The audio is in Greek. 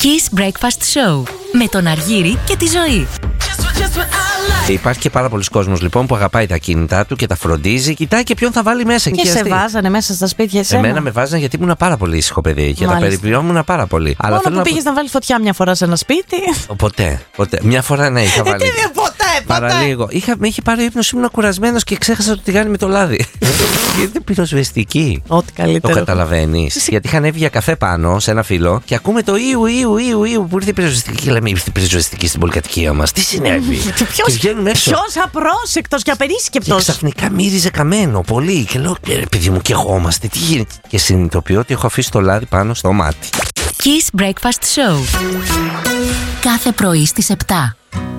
Kiss Breakfast Show με τον Αργύρη και τη Ζωή. Υπάρχει και πάρα πολλοί κόσμος λοιπόν που αγαπάει τα κινητά του και τα φροντίζει, κοιτάει και ποιον θα βάλει μέσα. Και σε βάζανε μέσα στα σπίτια εσένα? Εμένα με βάζανε γιατί ήμουν πάρα πολύ ήσυχο παιδί και Μάλιστα. τα περιποιόμουν πάρα πολύ. Μόνο που πήγες να βάλεις φωτιά μια φορά σε ένα σπίτι. Ποτέ. Μια φορά ναι, είχα βάλει. Παραλίγο. Με είχε πάρει ύπνος, ήμουν κουρασμένος και ξέχασα το τηγάνι με το λάδι. Γιατί πυροσβεστική. Ό,τι καλύτερο. Το καταλαβαίνεις. Γιατί είχαν έβγει για καφέ πάνω σε ένα φύλλο και ακούμε το Ιου που ήρθε η πυροσβεστική. Και λέμε ήρθε η πυροσβεστική στην πολυκατοικία μας. Τι συνέβη? Ποιος απρόσεκτος και απερίσκεπτος. Και ξαφνικά μύριζε καμένο πολύ. Και λέω, παιδί μου, και εγώμαστε. Τι γίνεται? Και συνειδητοποιώ ότι έχω αφήσει το λάδι πάνω στο μάτι. Kiss Breakfast Show. Κάθε πρωί στις 7.